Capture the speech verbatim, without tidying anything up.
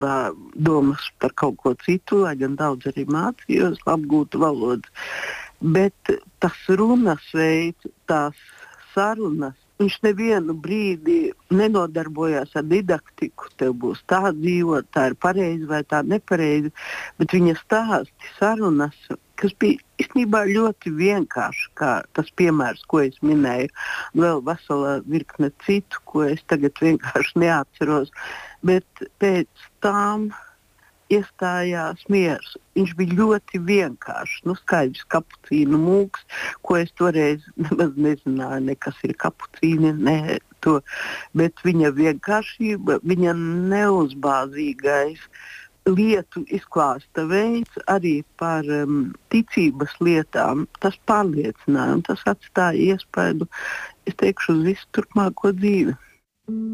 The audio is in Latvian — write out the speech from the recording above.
domas par kaut ko citu, lai gan daudz arī mācījos, apgūtu valodu. Bet tas runas veids, tās sarunas, viņš nevienu brīdi nenodarbojās ar didaktiku. Tev būs tā dzīvot, tā ir pareizi vai tā nepareizi, bet viņa stāsti, sarunas, kas bija īstenībā ļoti vienkārši, kā tas piemērs, ko es minēju, vēl vesela virkne citu, ko es tagad vienkārši neatceros, bet pēc tām iestājās miers. Viņš bija ļoti vienkāršs, nu skaidrs kapucīnu mūks, ko es toreiz nemaz nezināju, ne kas ir kapucīni, ne to, bet viņa vienkāršība, viņa neuzbāzīgais lietu izklāsta veids arī par um, ticības lietām, tas pārliecināja un tas atstāja iespaidu, es teikšu, uz visu turpmāko dzīvi.